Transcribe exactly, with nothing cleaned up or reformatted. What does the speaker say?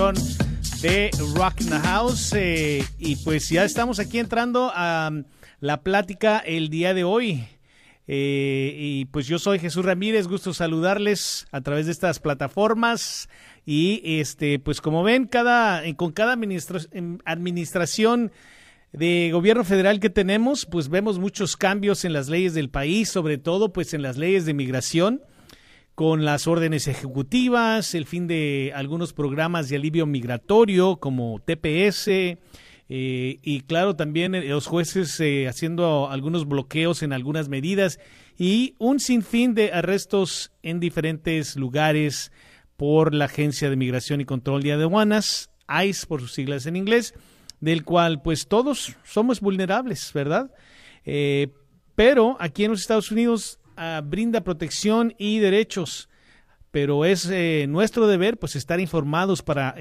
sección de Rock in the House. Eh, y pues ya estamos aquí entrando a la plática el día de hoy. Eh, y pues yo soy Jesús Ramírez, gusto saludarles a través de estas plataformas. Y este, pues como ven, cada, con cada administra- administración de gobierno federal que tenemos, pues vemos muchos cambios en las leyes del país, sobre todo pues en las leyes de migración, con las órdenes ejecutivas, el fin de algunos programas de alivio migratorio como T P S, eh, y claro, también los jueces eh, haciendo algunos bloqueos en algunas medidas y un sinfín de arrestos en diferentes lugares por la Agencia de Migración y Control de Aduanas, I C E por sus siglas en inglés, del cual pues todos somos vulnerables, ¿verdad? Eh, pero aquí en los Estados Unidos uh, brinda protección y derechos, pero es eh, nuestro deber pues estar informados para